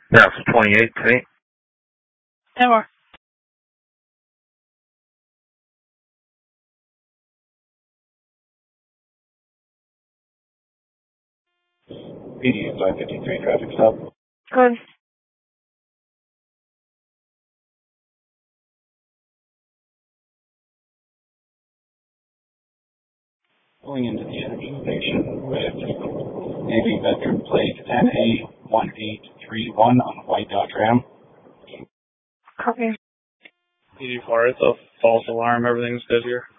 Yeah, it's 28 to me. No more. PD 553 traffic stop. Good. Going into the intersection with Navy veteran plate NA1831 on a white Dodge Ram. Copy. PD Forest, a false alarm, everything's good here.